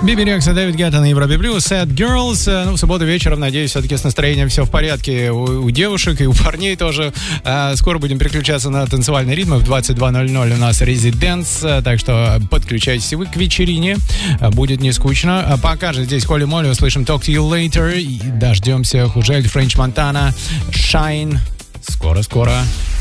Биби Рекс и Дэвид Гетта на Европе Плюс. Sad Girls. Ну, в субботу вечером, надеюсь, все-таки с настроением все в порядке у девушек и у парней тоже. Скоро будем переключаться на танцевальные ритмы. В 22:00 у нас Residents. Так что подключайтесь вы к вечерине. Будет не скучно. Пока же здесь Холли Молли. Услышим Talk to You Later. И дождемся Хужель, Френч Монтана, Shine. Скоро-скоро.